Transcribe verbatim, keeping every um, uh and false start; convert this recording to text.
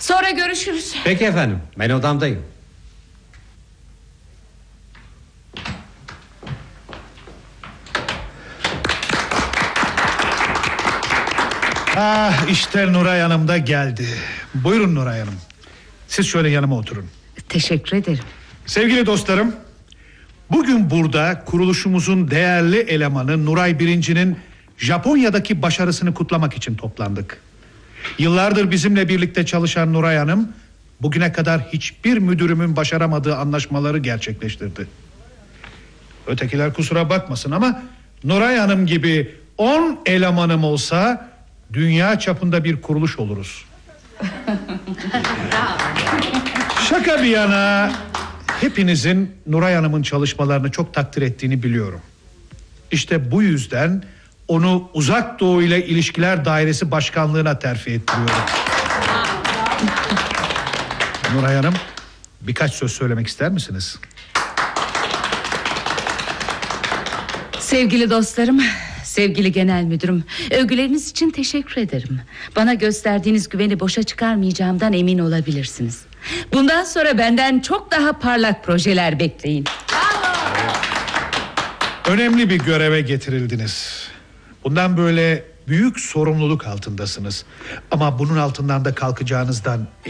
Sonra görüşürüz. Peki efendim, ben odamdayım. Ah, işte Nuray Hanım da geldi. Buyurun Nuray Hanım. Siz şöyle yanıma oturun. Teşekkür ederim. Sevgili dostlarım, bugün burada kuruluşumuzun değerli elemanı Nuray Birinci'nin Japonya'daki başarısını kutlamak için toplandık. Yıllardır bizimle birlikte çalışan Nuray Hanım, bugüne kadar hiçbir müdürümün başaramadığı anlaşmaları gerçekleştirdi. Ötekiler kusura bakmasın ama Nuray Hanım gibi on elemanım olsa dünya çapında bir kuruluş oluruz. Şaka bir yana, hepinizin Nuray Hanım'ın çalışmalarını çok takdir ettiğini biliyorum. İşte bu yüzden onu Uzak Doğu ile İlişkiler Dairesi Başkanlığı'na terfi ettiriyorum. Nuray Hanım, birkaç söz söylemek ister misiniz? Sevgili dostlarım, sevgili genel müdürüm, övgüleriniz için teşekkür ederim. Bana gösterdiğiniz güveni boşa çıkarmayacağımdan emin olabilirsiniz. Bundan sonra benden çok daha parlak projeler bekleyin. Önemli bir göreve getirildiniz. Bundan böyle büyük sorumluluk altındasınız. Ama bunun altından da kalkacağınızdan